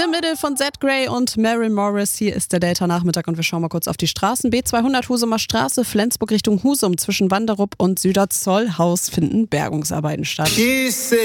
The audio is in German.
The Middle von Zed Grey und Mary Morris. Hier ist der Delta-Nachmittag und wir schauen mal kurz auf die Straßen. B200 Husumer Straße, Flensburg Richtung Husum. Zwischen Wanderup und Süderzollhaus finden Bergungsarbeiten statt.